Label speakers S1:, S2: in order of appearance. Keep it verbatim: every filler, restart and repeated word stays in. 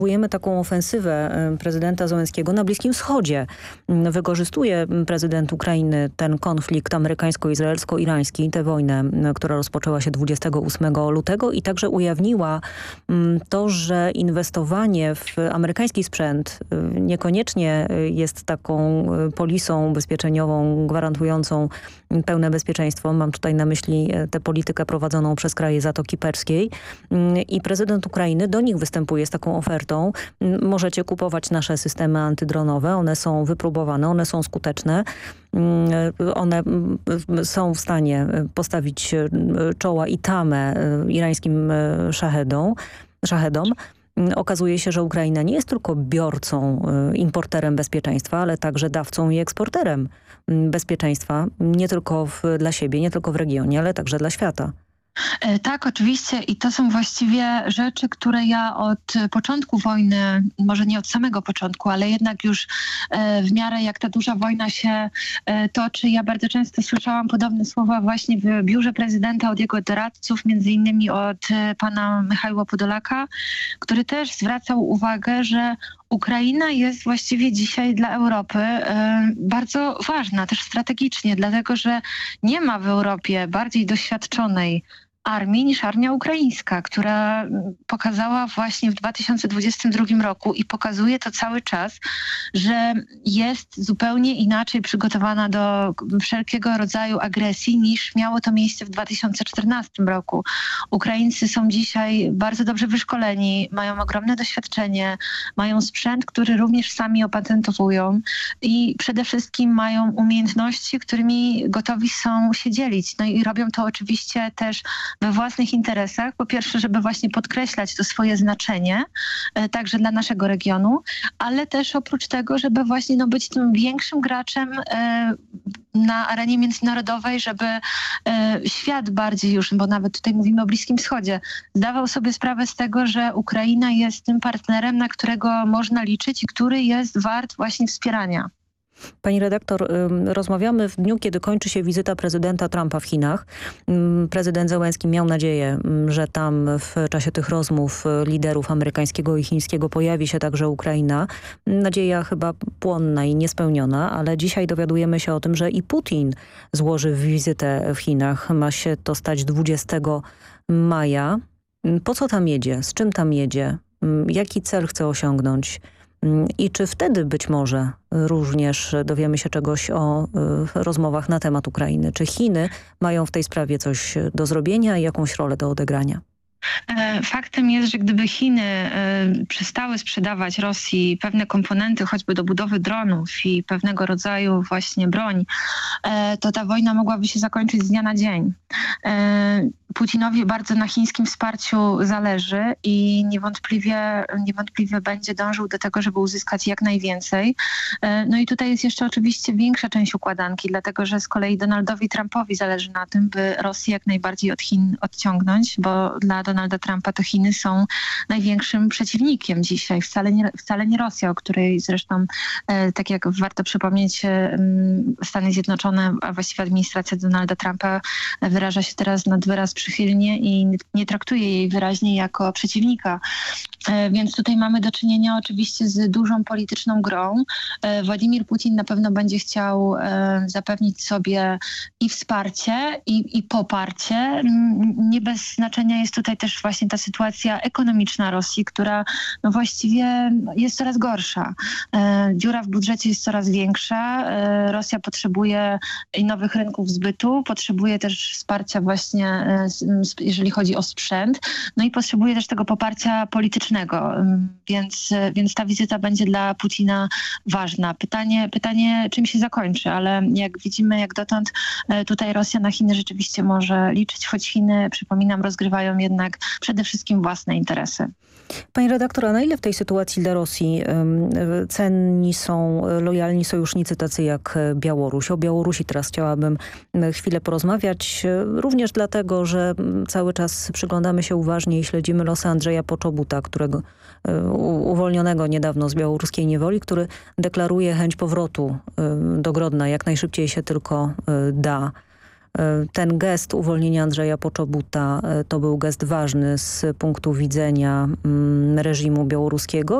S1: Obserwujemy taką ofensywę prezydenta Zełenskiego na Bliskim Wschodzie. Wykorzystuje prezydent Ukrainy ten konflikt amerykańsko-izraelsko-irański, tę wojnę, która rozpoczęła się dwudziestego ósmego lutego i także ujawniła to, że inwestowanie w amerykański sprzęt niekoniecznie jest taką polisą ubezpieczeniową gwarantującą pełne bezpieczeństwo. Mam tutaj na myśli tę politykę prowadzoną przez kraje Zatoki Perskiej. I prezydent Ukrainy do nich występuje z taką ofertą. Możecie kupować nasze systemy antydronowe. One są wypróbowane, one są skuteczne. One są w stanie postawić czoła i tamę irańskim szachedom. szachedom. Okazuje się, że Ukraina nie jest tylko biorcą, importerem bezpieczeństwa, ale także dawcą i eksporterem bezpieczeństwa. Nie tylko w, dla siebie, nie tylko w regionie, ale także dla świata.
S2: Tak, oczywiście i to są właściwie rzeczy, które ja od początku wojny, może nie od samego początku, ale jednak już w miarę jak ta duża wojna się toczy, ja bardzo często słyszałam podobne słowa właśnie w biurze prezydenta od jego doradców, między innymi od pana Michaiła Podolaka, który też zwracał uwagę, że Ukraina jest właściwie dzisiaj dla Europy bardzo ważna, też strategicznie, dlatego że nie ma w Europie bardziej doświadczonej armii niż armia ukraińska, która pokazała właśnie w dwa tysiące dwudziestym drugim roku i pokazuje to cały czas, że jest zupełnie inaczej przygotowana do wszelkiego rodzaju agresji niż miało to miejsce w dwa tysiące czternastym roku. Ukraińcy są dzisiaj bardzo dobrze wyszkoleni, mają ogromne doświadczenie, mają sprzęt, który również sami opatentowują i przede wszystkim mają umiejętności, którymi gotowi są się dzielić. No i robią to oczywiście też we własnych interesach. Po pierwsze, żeby właśnie podkreślać to swoje znaczenie, e, także dla naszego regionu, ale też oprócz tego, żeby właśnie no, być tym większym graczem e, na arenie międzynarodowej, żeby e, świat bardziej już, bo nawet tutaj mówimy o Bliskim Wschodzie, zdawał sobie sprawę z tego, że Ukraina jest tym partnerem, na którego można liczyć i który jest wart właśnie wspierania.
S1: Pani redaktor, rozmawiamy w dniu, kiedy kończy się wizyta prezydenta Trumpa w Chinach. Prezydent Zełenski miał nadzieję, że tam w czasie tych rozmów liderów amerykańskiego i chińskiego pojawi się także Ukraina. Nadzieja chyba płonna i niespełniona, ale dzisiaj dowiadujemy się o tym, że i Putin złoży wizytę w Chinach. Ma się to stać dwudziestego maja. Po co tam jedzie? Z czym tam jedzie? Jaki cel chce osiągnąć? I czy wtedy być może również dowiemy się czegoś o y, rozmowach na temat Ukrainy? Czy Chiny mają w tej sprawie coś do zrobienia i jakąś rolę do odegrania?
S2: Faktem jest, że gdyby Chiny y, przestały sprzedawać Rosji pewne komponenty, choćby do budowy dronów i pewnego rodzaju właśnie broń, y, to ta wojna mogłaby się zakończyć z dnia na dzień. Y, Putinowi bardzo na chińskim wsparciu zależy i niewątpliwie, niewątpliwie będzie dążył do tego, żeby uzyskać jak najwięcej. No i tutaj jest jeszcze oczywiście większa część układanki, dlatego że z kolei Donaldowi Trumpowi zależy na tym, by Rosję jak najbardziej od Chin odciągnąć, bo dla Donalda Trumpa to Chiny są największym przeciwnikiem dzisiaj. Wcale nie, wcale nie Rosja, o której zresztą, tak jak warto przypomnieć, Stany Zjednoczone, a właściwie administracja Donalda Trumpa wyraża się teraz nad wyraz przychylnie i nie traktuje jej wyraźnie jako przeciwnika. Więc tutaj mamy do czynienia oczywiście z dużą polityczną grą. Władimir Putin na pewno będzie chciał zapewnić sobie i wsparcie, i, i poparcie. Nie bez znaczenia jest tutaj też właśnie ta sytuacja ekonomiczna Rosji, która no właściwie jest coraz gorsza. Dziura w budżecie jest coraz większa. Rosja potrzebuje i nowych rynków zbytu, potrzebuje też wsparcia właśnie, jeżeli chodzi o sprzęt, no i potrzebuje też tego poparcia politycznego, więc, więc ta wizyta będzie dla Putina ważna. Pytanie, pytanie, czym się zakończy, ale jak widzimy, jak dotąd tutaj Rosja na Chiny rzeczywiście może liczyć, choć Chiny, przypominam, rozgrywają jednak przede wszystkim własne interesy.
S1: Pani redaktor, a na ile w tej sytuacji dla Rosji y, cenni są lojalni sojusznicy tacy jak Białoruś? O Białorusi teraz chciałabym chwilę porozmawiać, również dlatego, że cały czas przyglądamy się uważnie i śledzimy losy Andrzeja Poczobuta, którego y, uwolnionego niedawno z białoruskiej niewoli, który deklaruje chęć powrotu y, do Grodna jak najszybciej się tylko y, da. Ten gest uwolnienia Andrzeja Poczobuta to był gest ważny z punktu widzenia reżimu białoruskiego.